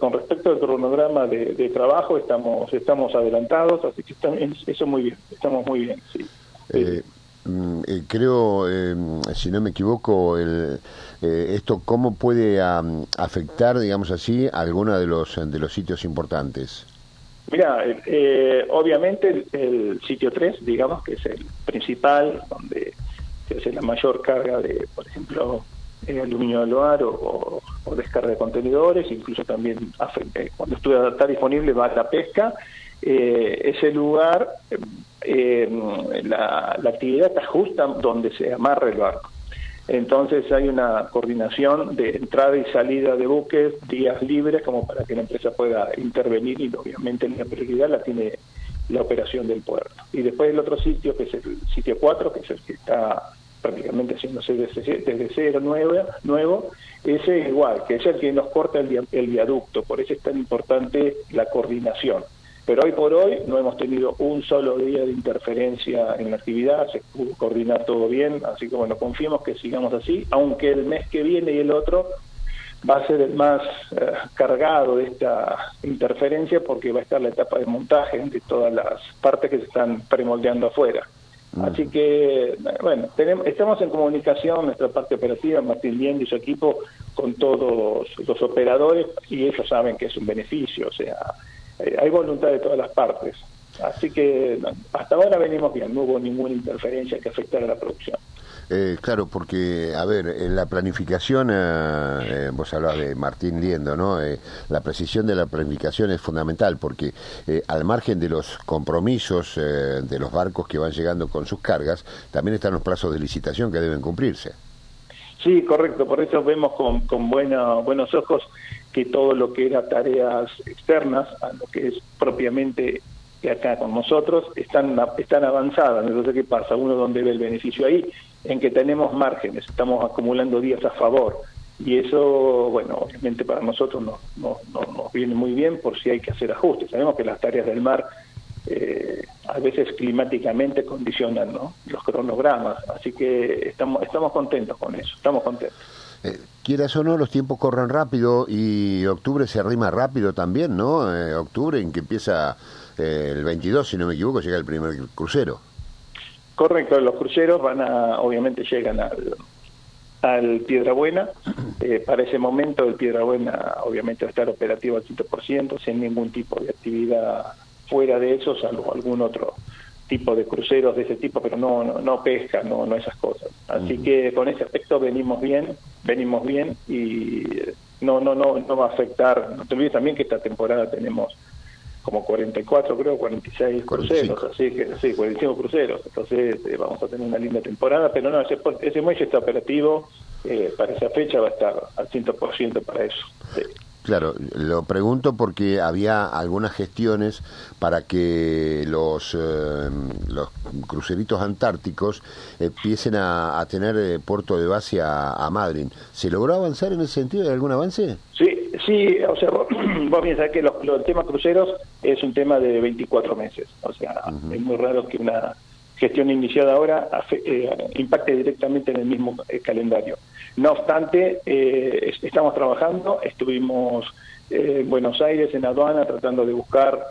con respecto al cronograma de trabajo estamos adelantados, así que eso muy bien, estamos muy bien, sí. Creo, si no me equivoco, esto cómo puede afectar, digamos así, alguno de los sitios importantes. Mira, obviamente el sitio 3, digamos, que es el principal, donde se hace la mayor carga de, por ejemplo, aluminio del lugar o descarga de contenedores, incluso también cuando está disponible va a la pesca. Ese lugar, la actividad está justa donde se amarra el barco. Entonces hay una coordinación de entrada y salida de buques, días libres, como para que la empresa pueda intervenir, y obviamente la prioridad la tiene la operación del puerto. Y después el otro sitio, que es el sitio 4, que es el que está prácticamente haciéndose desde cero nuevo, ese igual, que es el que nos corta el viaducto, por eso es tan importante la coordinación. Pero hoy por hoy no hemos tenido un solo día de interferencia en la actividad, se pudo coordinar todo bien, así que bueno, confiemos que sigamos así, aunque el mes que viene y el otro va a ser el más cargado de esta interferencia, porque va a estar la etapa de montaje de todas las partes que se están premoldeando afuera. Así que, bueno, estamos en comunicación, nuestra parte operativa, Martín Liendo y su equipo, con todos los operadores, y ellos saben que es un beneficio, o sea, hay voluntad de todas las partes. Así que hasta ahora venimos bien, no hubo ninguna interferencia que afectara a la producción. Claro, porque, a ver, en la planificación, vos hablabas de Martín Liendo, ¿no? La precisión de la planificación es fundamental, porque al margen de los compromisos de los barcos que van llegando con sus cargas, también están los plazos de licitación que deben cumplirse. Sí, correcto, por eso vemos con buenos ojos que todo lo que era tareas externas a lo que es propiamente acá con nosotros están avanzadas. Entonces, ¿qué pasa? Uno, ¿dónde ve el beneficio ahí? En que tenemos márgenes, estamos acumulando días a favor, y eso, bueno, obviamente para nosotros nos viene muy bien por si hay que hacer ajustes. Sabemos que las tareas del mar a veces climáticamente condicionan, ¿no?, los cronogramas, así que estamos contentos con eso, estamos contentos. Quieras o no, los tiempos corren rápido y octubre se arrima rápido también, ¿no? Octubre, en que empieza el 22, si no me equivoco, llega el primer crucero. Correcto, los cruceros obviamente llegan al Piedrabuena. Para ese momento el Piedrabuena obviamente va a estar operativo al 100%, sin ningún tipo de actividad fuera de eso, salvo algún otro tipo de cruceros de ese tipo, pero no pesca, no esas cosas. Así que con ese aspecto venimos bien y no va a afectar. No te olvides también que esta temporada tenemos como 44, creo, 46 45. cruceros, así que sí, 45 cruceros, entonces vamos a tener una linda temporada, pero no, ese muelle está operativo, para esa fecha va a estar al 100% para eso. Sí. Claro, lo pregunto porque había algunas gestiones para que los cruceritos antárticos empiecen a tener puerto de base a Madryn. ¿Se logró avanzar en ese sentido? ¿Hay algún avance? Sí, o sea, vos piensas que el tema cruceros es un tema de 24 meses, o sea, es muy raro que una gestión iniciada ahora impacte directamente en el mismo calendario. No obstante, estamos trabajando, estuvimos en Buenos Aires, en aduana, tratando de buscar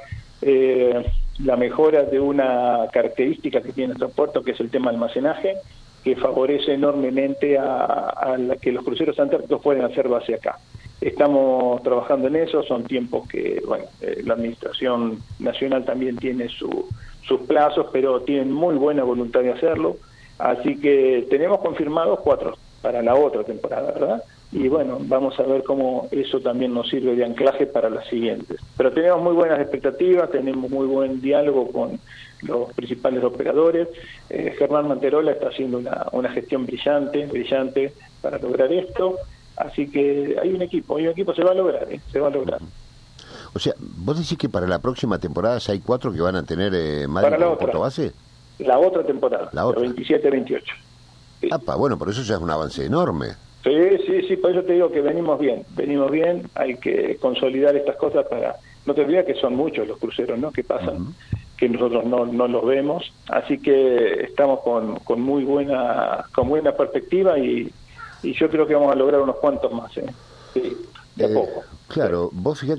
la mejora de una característica que tiene nuestro puerto, que es el tema almacenaje, que favorece enormemente a que los cruceros antárticos puedan hacer base acá. Estamos trabajando en eso, son tiempos que, bueno, la Administración Nacional también tiene sus plazos, pero tienen muy buena voluntad de hacerlo, así que tenemos confirmados 4 para la otra temporada, ¿verdad? Y bueno, vamos a ver cómo eso también nos sirve de anclaje para las siguientes. Pero tenemos muy buenas expectativas, tenemos muy buen diálogo con los principales operadores. Germán Manterola está haciendo una gestión brillante para lograr esto. Así que hay un equipo, se va a lograr, se va a lograr. O sea, ¿vos decís que para la próxima temporada ya hay 4 que van a tener Madryn como puerto base? La otra temporada, la 27-28. Sí. Bueno, por eso ya es un avance enorme. Sí, por eso te digo que venimos bien, hay que consolidar estas cosas para... No te olvides que son muchos los cruceros, ¿no?, que pasan, que nosotros no los vemos, así que estamos con muy buena perspectiva y yo creo que vamos a lograr unos cuantos más, sí, de a poco. Claro, vos fíjate